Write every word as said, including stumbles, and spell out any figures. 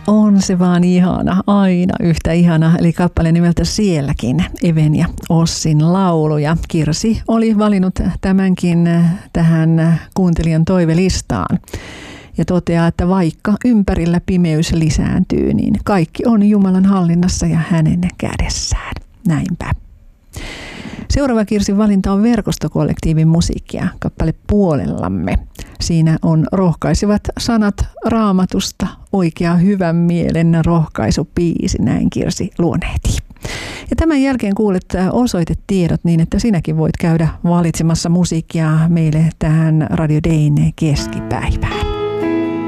On se vaan ihana, aina yhtä ihana, eli kappale nimeltä Sielläkin, Even ja Ossin laulu. Ja Kirsi oli valinnut tämänkin tähän kuuntelijan toivelistaan. Ja toteaa, että vaikka ympärillä pimeys lisääntyy, niin kaikki on Jumalan hallinnassa ja hänen kädessään. Näinpä. Seuraava Kirsin valinta on Verkostokollektiivin musiikkia, kappale Puolellamme. Siinä on rohkaisevat sanat Raamatusta, oikea hyvän mielen rohkaisupiisi, näin Kirsi luonnehtii. Ja tämän jälkeen kuulet osoitetiedot niin, että sinäkin voit käydä valitsemassa musiikkia meille tähän Radio Dayn keskipäivään.